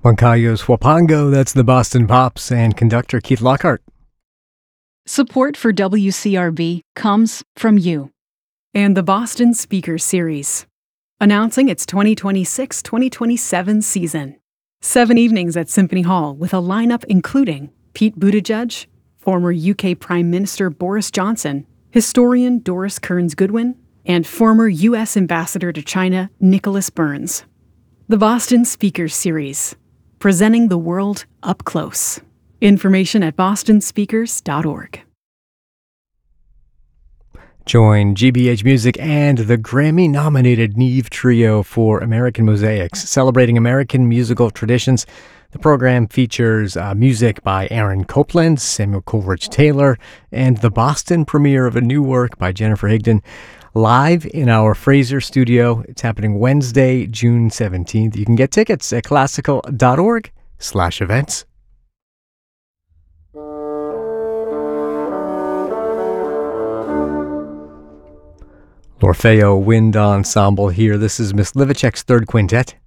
Huancayo's Huapango, that's the Boston Pops, and conductor Keith Lockhart. Support for WCRB comes from you. And the Boston Speakers Series, announcing its 2026-2027 season. 7 evenings at Symphony Hall with a lineup including Pete Buttigieg, former UK Prime Minister Boris Johnson, historian Doris Kearns Goodwin, and former U.S. Ambassador to China Nicholas Burns. The Boston Speakers Series, presenting the world up close. Information at bostonspeakers.org. Join GBH Music and the Grammy-nominated Neve Trio for American Mosaics, celebrating American musical traditions. The program features music by Aaron Copland, Samuel Coleridge Taylor, and the Boston premiere of a new work by Jennifer Higdon, live in our Fraser studio. It's happening Wednesday, June 17th. You can get tickets at classical.org/events. L'Orfeo Wind Ensemble here. This is Miss Livacek's third quintet.